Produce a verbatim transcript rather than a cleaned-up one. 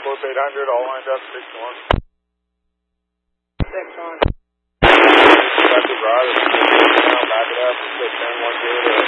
Corp eight hundred, all lined up, six one. six one.